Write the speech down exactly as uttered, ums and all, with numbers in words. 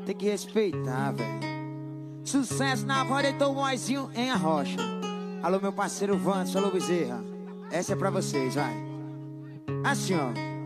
Tem que respeitar, velho. Sucesso na voz de Tom Moizinho em Arrocha. Alô, meu parceiro Vantos, alô, Bezerra. Essa é pra vocês, vai. Assim, ó.